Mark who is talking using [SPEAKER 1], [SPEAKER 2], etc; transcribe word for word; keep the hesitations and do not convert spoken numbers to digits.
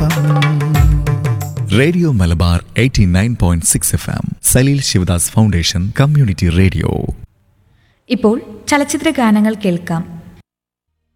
[SPEAKER 1] M.
[SPEAKER 2] Radio Malabar eighty nine point six F M, Saleel Sivadas foundation community radio.
[SPEAKER 3] ഇപ്പോൾ ചലച്ചിത്ര ഗാനങ്ങൾ കേൾക്കാം.